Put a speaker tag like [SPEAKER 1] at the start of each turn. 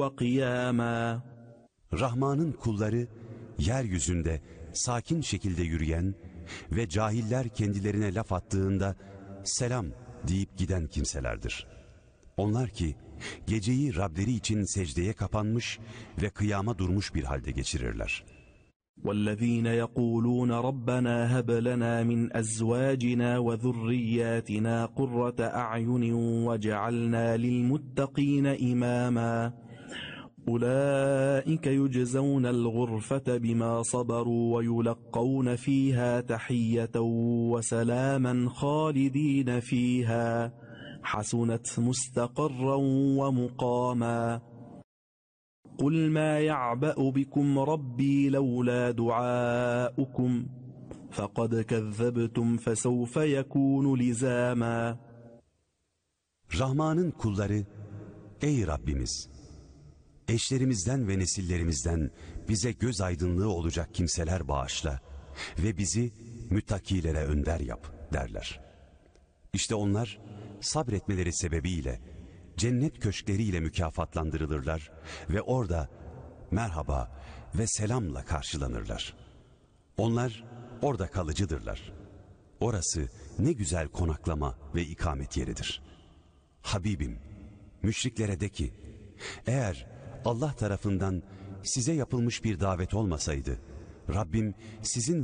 [SPEAKER 1] وقياما.
[SPEAKER 2] Rahman'ın kulları yeryüzünde sakin şekilde yürüyen ve cahiller kendilerine laf attığında selam deyip giden kimselerdir. Onlar ki geceyi Rableri için secdeye kapanmış ve kıyama durmuş bir halde geçirirler.
[SPEAKER 1] وَالَّذ۪ينَ يَقُولُونَ رَبَّنَا هَبْ لَنَا مِنْ أَزْوَاجِنَا وَذُرِّيَّاتِنَا قُرَّةَ أَعْيُنٍ وَاجْعَلْنَا لِلْمُتَّقِينَ إِمَامًا أُولَٰئِكَ يُجْزَوْنَ الْغُرْفَةَ بِمَا صَبَرُوا وَيُلَقَّوْنَ فِيهَا تَحِيَّةً وَسَلَامًا خَالِدِينَ فِيهَا حَسُنَتْ مُسْتَقَرًّا وَمُقَامًا. قُلْ مَا يَعْبَأُ بِكُمْ رَبِّي لَوْلَا دُعَاؤُكُمْ فَقَدْ كَذَّبْتُمْ فَسَوْفَ يَكُونُ لِزَامًا.
[SPEAKER 2] Rahman'ın kulları, ey Rabbimiz! Eşlerimizden ve nesillerimizden bize göz aydınlığı olacak kimseler bağışla ve bizi müttakilere önder yap derler. İşte onlar sabretmeleri sebebiyle cennet köşkleriyle mükafatlandırılırlar ve orada merhaba ve selamla karşılanırlar. Onlar orada kalıcıdırlar. Orası ne güzel konaklama ve ikamet yeridir. Habibim, müşriklere de ki, eğer Allah tarafından size yapılmış bir davet olmasaydı, Rabbim sizin